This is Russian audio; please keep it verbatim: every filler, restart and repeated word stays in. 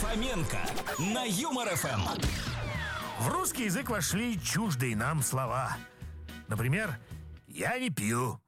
Фоменко на Юмор эф эм. В русский язык вошли чуждые нам слова. Например, «я не пью».